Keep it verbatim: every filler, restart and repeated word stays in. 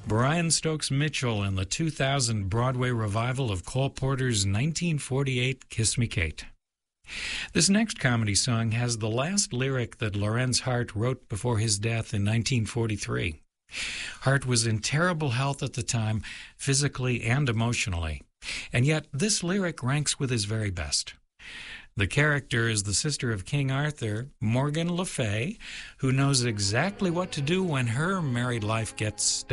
Brian Stokes Mitchell in the two thousand Broadway revival of Cole Porter's nineteen forty-eight Kiss Me Kate. This next comedy song has the last lyric that Lorenz Hart wrote before his death in nineteen forty-three. Hart was in terrible health at the time, physically and emotionally, and yet this lyric ranks with his very best. The character is the sister of King Arthur, Morgan Le Fay, who knows exactly what to do when her married life gets